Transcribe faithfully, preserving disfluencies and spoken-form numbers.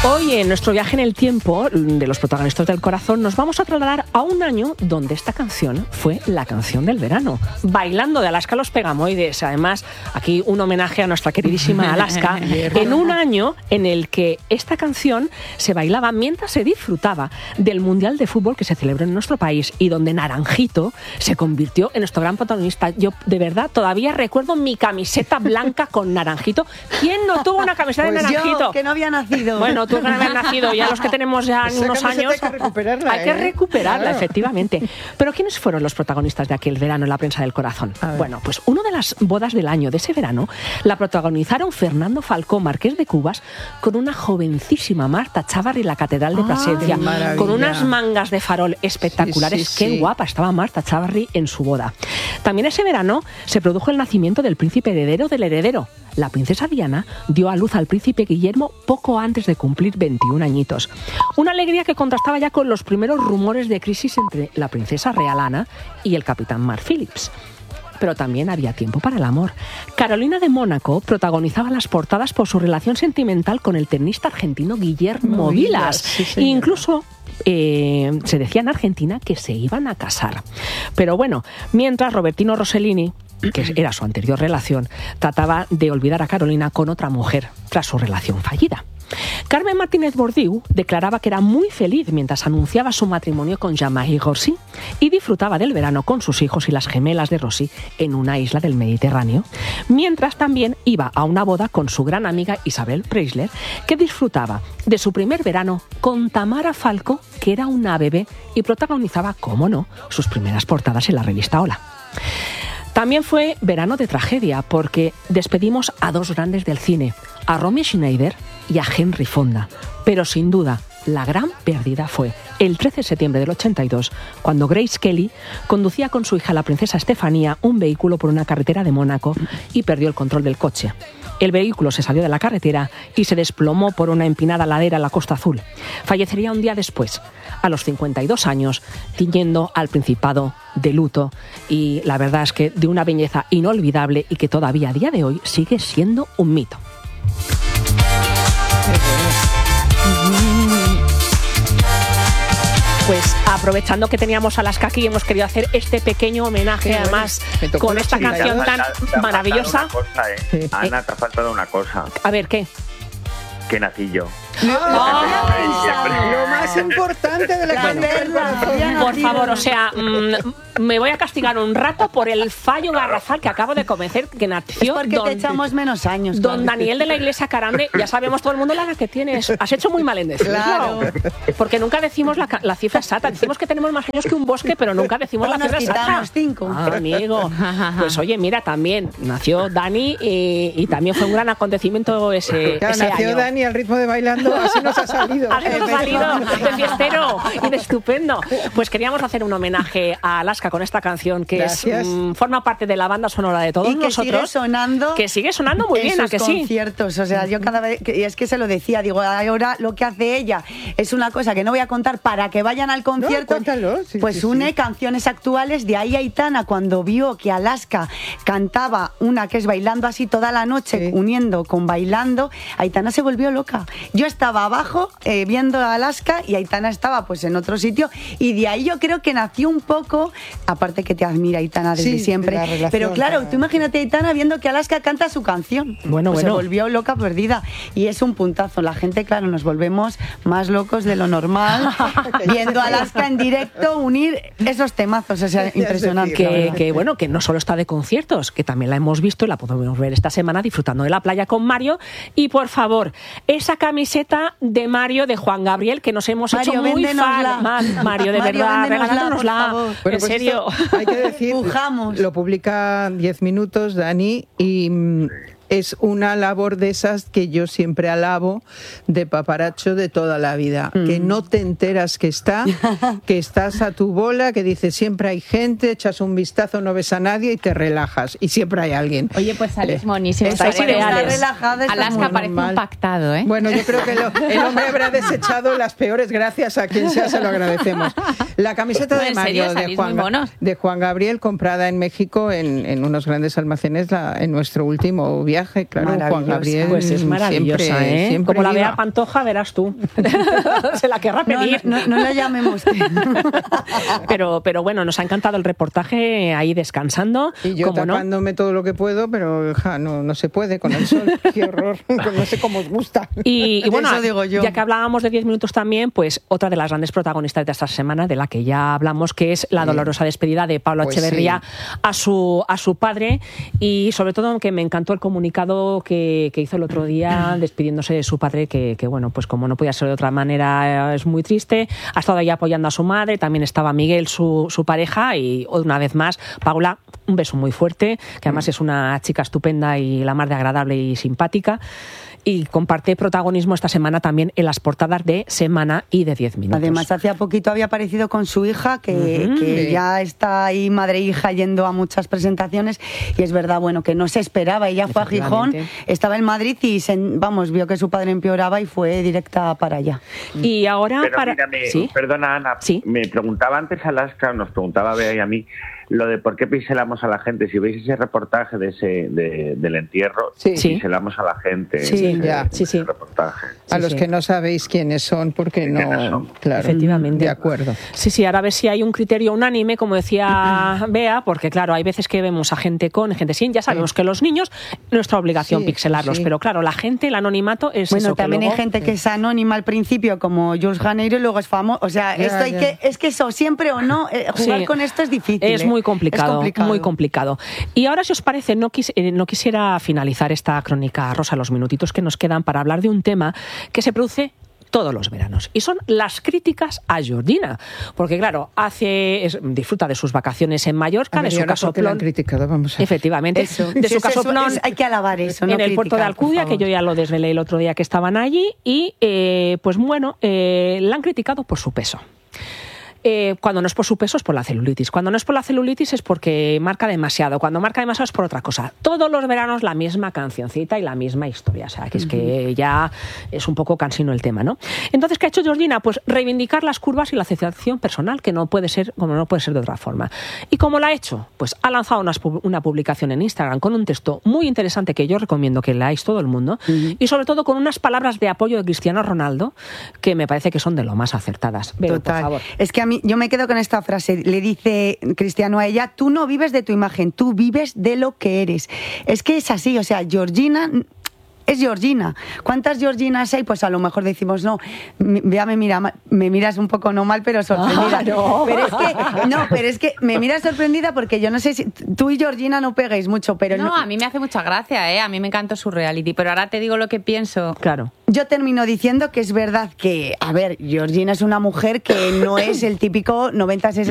Hoy, en nuestro viaje en el tiempo de los protagonistas del corazón, nos vamos a trasladar a un año donde esta canción fue la canción del verano. Bailando de Alaska los Pegamoides. Además, aquí un homenaje a nuestra queridísima Alaska, en un año en el que esta canción se bailaba mientras se disfrutaba del Mundial de Fútbol que se celebró en nuestro país y donde Naranjito se convirtió en nuestro gran protagonista. Yo, de verdad, todavía recuerdo mi camiseta blanca con Naranjito. ¿Quién no tuvo una camiseta pues de Naranjito? Yo, que no había nacido. Bueno, tú que no habías nacido, ya los que tenemos ya Esa unos años... hay que recuperarla. Hay que ¿eh? recuperarla, Claro. efectivamente. Pero ¿quiénes fueron los protagonistas de aquel verano en la prensa del corazón? Bueno, pues una de las bodas del año de ese verano la protagonizaron Fernando Falcó, marqués de Cubas, con una jovencísima Marta Chávarri en la Catedral de Plasencia, maravilla. con unas mangas de farol espectaculares. Sí, sí, Qué sí. guapa estaba Marta Chávarri en su boda. También ese verano se produjo el nacimiento del príncipe heredero del heredero. La princesa Diana dio a luz al príncipe Guillermo poco antes de cumplir veintiún añitos. Una alegría que contrastaba ya con los primeros rumores de crisis entre la princesa real Ana y el capitán Mark Phillips. Pero también había tiempo para el amor. Carolina de Mónaco protagonizaba las portadas por su relación sentimental con el tenista argentino Guillermo Vilas. Sí, señora. Incluso eh, se decía en Argentina que se iban a casar. Pero bueno, mientras Robertino Rossellini, que era su anterior relación, trataba de olvidar a Carolina con otra mujer tras su relación fallida. Carmen Martínez Bordiú declaraba que era muy feliz mientras anunciaba su matrimonio con Jean-Marie Rossi y disfrutaba del verano con sus hijos y las gemelas de Rossi en una isla del Mediterráneo, mientras también iba a una boda con su gran amiga Isabel Preisler, que disfrutaba de su primer verano con Tamara Falco, que era una bebé y protagonizaba, cómo no, sus primeras portadas en la revista Hola. También fue verano de tragedia porque despedimos a dos grandes del cine, a Romy Schneider y a Henry Fonda. Pero sin duda, la gran pérdida fue el trece de septiembre del ochenta y dos, cuando Grace Kelly conducía con su hija la princesa Estefanía un vehículo por una carretera de Mónaco y perdió el control del coche. El vehículo se salió de la carretera y se desplomó por una empinada ladera en la Costa Azul. Fallecería un día después, a los cincuenta y dos años, tiñendo al Principado de luto. Y la verdad es que de una belleza inolvidable y que todavía a día de hoy sigue siendo un mito. Pues aprovechando que teníamos a Alaska aquí, hemos querido hacer este pequeño homenaje, Qué además, bueno. Me tocó con la esta chirigota. canción tan Te ha- te ha maravillosa. faltado una cosa, ¿eh? Ana, te ha faltado una cosa. A ver, ¿qué? Que nací yo. Lo más importante de la La canción. perla, había Por nacido. favor, o sea, mm, me voy a castigar un rato por el fallo garrafal que acabo de cometer, que Es nació porque don, te echamos menos años. don claro. Daniel de la Iglesia Carande. Ya sabemos todo el mundo la edad que tienes. Has hecho muy mal en decirlo. Claro. Porque nunca decimos la, ca- la cifra exacta. Decimos que tenemos más años que un bosque, pero nunca decimos Hoy la nos cifra exacta. quitamos cinco. Ah, amigo. Pues oye, mira, también nació Dani y, y también fue un gran acontecimiento ese, Claro, ese nació año. Dani al ritmo de bailando, así nos ha salido. Así nos ha salido de fiestero y de estupendo. Pues queríamos hacer un homenaje a Alaska con esta canción que es, Gracias. mm, forma parte de la banda sonora de todos Y que sigue nosotros. sonando. Que sigue sonando muy en bien, ¿a sus que sí? conciertos, o sea, yo cada vez, que- y es que se lo decía, digo, ahora lo que hace ella es una cosa que no voy a contar para que vayan al concierto, cuéntalo, sí, pues sí, une sí. canciones actuales. De ahí Aitana, cuando vio que Alaska cantaba una que es Bailando así toda la noche, Sí. uniendo con Bailando, Aitana se volvió loca. Yo estaba abajo eh, viendo a Alaska y Aitana estaba pues en otro sitio, y de ahí yo creo que nació un poco, aparte que te admira Aitana desde Sí, siempre, la relación, pero claro, claro. tú imagínate a Aitana viendo que Alaska canta su canción. Bueno, Pues bueno. se volvió loca perdida, y es un puntazo. La gente, claro, nos volvemos más locos de lo normal viendo a Alaska en directo unir esos temazos, o sea, ¿Qué quieres impresionante. decir? la Que, verdad. que bueno, que no solo está de conciertos, que también la hemos visto y la podemos ver esta semana disfrutando de la playa con Mario. Y por favor, esa camiseta de Mario, de Juan Gabriel, que nos hemos Mario, hecho muy véndenosla. fan. Man- Mario, de Mario, verdad, véndenosla, regalándonosla. por favor. En Bueno, pues serio. esto hay que decir, Pujamos. lo publica diez minutos, Dani, y mm, es una labor de esas que yo siempre alabo, de paparacho de toda la vida, Mm. que no te enteras que está, que estás a tu bola, que dices siempre hay gente, echas un vistazo, no ves a nadie y te relajas, y siempre hay alguien. Oye, pues sales monísimo. Estáis Parece- ideales. Está relajada, está Alaska muy parece normal. un pactado, ¿eh? Bueno, yo creo que lo- el hombre habrá desechado las peores gracias, a quien sea se lo agradecemos. La camiseta No, de en Mario serio, de salís Juan, muy monos. de Juan Gabriel, comprada en México en, en unos grandes almacenes la- en nuestro último viaje. viaje, claro. Juan Gabriel. Pues es maravillosa, siempre, ¿eh? Siempre Como la viva. vea Pantoja, verás tú. Se la querrá pedir. No, no, no, no la llamemos. pero, pero bueno, nos ha encantado el reportaje ahí descansando. Y yo como tapándome no. todo lo que puedo, pero ja, no, no se puede con el sol. Qué horror. No sé cómo os gusta. Y, y bueno, Eso digo yo. Ya que hablábamos de diez minutos también, pues otra de las grandes protagonistas de esta semana, de la que ya hablamos, que es la dolorosa despedida de Pablo Pues Echeverría sí. a su a su padre, y sobre todo que me encantó el comunicado que, que hizo el otro día despidiéndose de su padre, que, que bueno, pues como no podía ser de otra manera, es muy triste. Ha estado ahí apoyando a su madre, también estaba Miguel, su, su pareja, y una vez más, Paula, un beso muy fuerte, que además es una chica estupenda y la más de agradable y simpática. Y comparte protagonismo esta semana también en las portadas de Semana y de diez minutos. Además, hacía poquito había aparecido con su hija, que, uh-huh. que ya está ahí madre e hija yendo a muchas presentaciones, y es verdad, bueno, que no se esperaba. Ella fue a Gijón, estaba en Madrid y, se, vamos, vio que su padre empeoraba y fue directa para allá. Y ahora Pero para... mira, me, ¿Sí? Perdona, Ana, ¿Sí? me preguntaba antes Alaska, nos preguntaba a Bea y a mí, lo de por qué pincelamos a la gente. Si veis ese reportaje de ese de, del entierro, sí. pincelamos a la gente. Sí, ese, ya. ese sí, sí. reportaje. A sí, los sí. que no sabéis quiénes son, porque no, ¿Quiénes son? Claro, efectivamente. De acuerdo. Sí, sí, ahora a ver si hay un criterio unánime, como decía Bea, porque claro, hay veces que vemos a gente con, gente sin, ya sabemos sí. que los niños, nuestra obligación sí, pixelarlos, sí. pero claro, la gente, el anonimato es bueno, eso. también que luego... hay gente que es anónima al principio, como Jules Janeiro, y luego es famoso. O sea, ya, esto hay ya. que, es que eso, siempre o no, eh, jugar Sí. con esto es difícil. Es ¿eh? muy complicado, es complicado, muy complicado. Y ahora, si os parece, no, quis, eh, no quisiera finalizar esta crónica, Rosa, los minutitos que nos quedan para hablar de un tema que se produce todos los veranos, y son las críticas a Georgina, porque claro, hace es, disfruta de sus vacaciones en Mallorca, ver, de su casoplón, criticado, vamos a efectivamente, eso. de su eso, casoplón, eso, hay que alabar eso, en no el puerto de criticar, Alcudia, que yo ya lo desvelé el otro día que estaban allí, y eh, pues bueno, eh, la han criticado por su peso. Eh, cuando no es por su peso es por la celulitis. Cuando no es por la celulitis es porque marca demasiado. Cuando marca demasiado es por otra cosa. Todos los veranos la misma cancioncita y la misma historia. O sea, que es que ya es un poco cansino el tema, ¿no? Entonces, ¿qué ha hecho Georgina? Pues reivindicar las curvas y la aceptación personal, que no puede ser, como no puede ser de otra forma. ¿Y cómo la ha hecho? Pues ha lanzado una, una publicación en Instagram con un texto muy interesante que yo recomiendo que leáis todo el mundo, uh-huh. y sobre todo con unas palabras de apoyo de Cristiano Ronaldo que me parece que son de lo más acertadas. Pero, total. Por favor. Es que a mí yo me quedo con esta frase. Le dice Cristiano a ella: tú no vives de tu imagen, tú vives de lo que eres. Es que es así, o sea, Georgina es Georgina. ¿Cuántas Georginas hay? Pues a lo mejor decimos, no, ya me mira, me miras un poco no mal, pero sorprendida. Ah, no. Pero es que, no, pero es que me miras sorprendida porque yo no sé si tú y Georgina no pegáis mucho, pero no, no. A mí me hace mucha gracia, ¿eh? A mí me encanta su reality, pero ahora te digo lo que pienso. Claro. Yo termino diciendo que es verdad que, a ver, Georgina es una mujer que no es el típico noventa sesenta